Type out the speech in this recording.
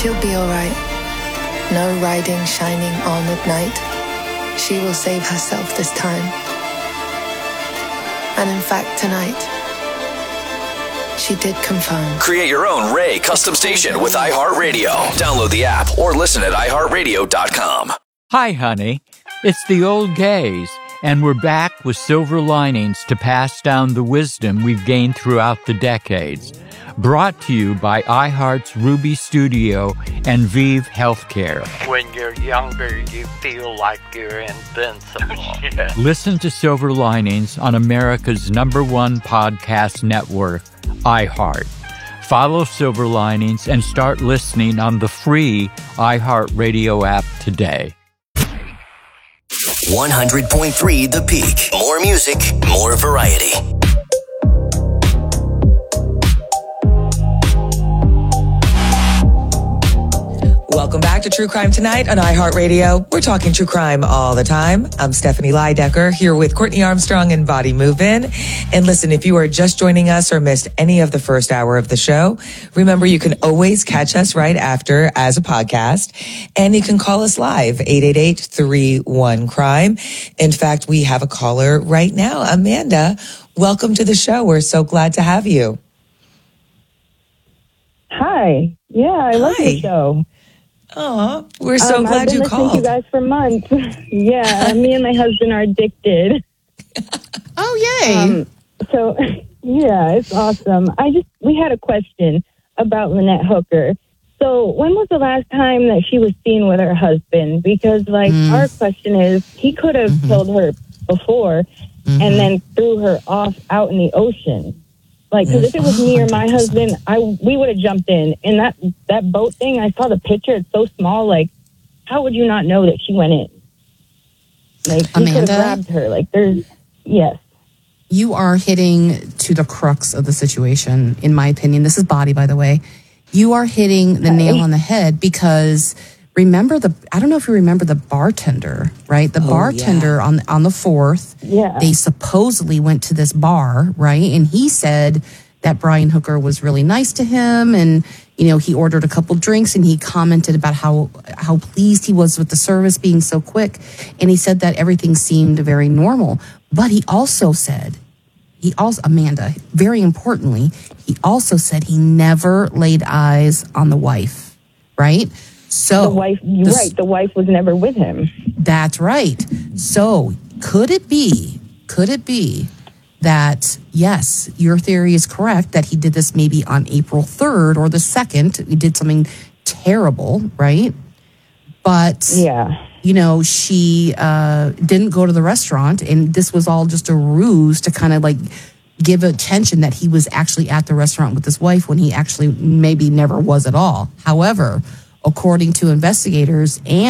She'll be all right. No riding shining on at night. She will save herself this time. And in fact, tonight, she did confirm. Create your own Ray custom station with iHeartRadio. Download the app or listen at iHeartRadio.com. Hi, honey. It's the old gays, and we're back with silver linings to pass down the wisdom we've gained throughout the decades. Brought to you by iHeart's Ruby Studio and Vive Healthcare. When you're younger, you feel like you're invincible. Yeah. Listen to Silver Linings on America's #1 podcast network, iHeart. Follow Silver Linings and start listening on the free iHeartRadio app today. 100.3 The Peak. More music, more variety. Welcome back to True Crime Tonight on iHeartRadio. We're talking true crime all the time. I'm Stephanie Leidecker here with Courtney Armstrong and Body Movin'. And listen, if you are just joining us or missed any of the first hour of the show, remember you can always catch us right after as a podcast. And you can call us live, 888-31-CRIME. In fact, we have a caller right now. Amanda, welcome to the show. We're so glad to have you. Hi. Yeah, I love the show. Oh, we're so glad you called. I've been listening to you guys for months. Yeah, me and my husband are addicted. Oh, yay. So, yeah, it's awesome. We had a question about Lynette Hooker. So when was the last time that she was seen with her husband? Because, our question is, he could have killed her before and then threw her off out in the ocean. Because if it was me or my husband, we would have jumped in. And that boat thing, I saw the picture. It's so small. How would you not know that she went in? He could have grabbed her. Yes. You are hitting to the crux of the situation, in my opinion. This is Body, by the way. You are hitting the nail on the head because remember I don't know if you remember the bartender, right? The bartender on the 4th, they supposedly went to this bar, right? And he said that Brian Hooker was really nice to him. And, he ordered a couple drinks and he commented about how pleased he was with the service being so quick. And he said that everything seemed very normal. But he also said, Amanda, very importantly, he also said he never laid eyes on the wife, right? So the wife, the wife was never with him. That's right. So could it be that, yes, your theory is correct, that he did this maybe on April 3rd or the 2nd. He did something terrible, right? But, she didn't go to the restaurant, and this was all just a ruse to kind of give attention that he was actually at the restaurant with his wife when he actually maybe never was at all. However, according to investigators and